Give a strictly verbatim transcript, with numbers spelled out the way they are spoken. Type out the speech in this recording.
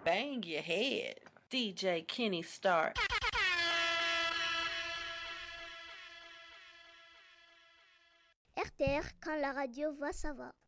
bang your head. D J Kenny Starr. R T R, quand la radio va, ça va.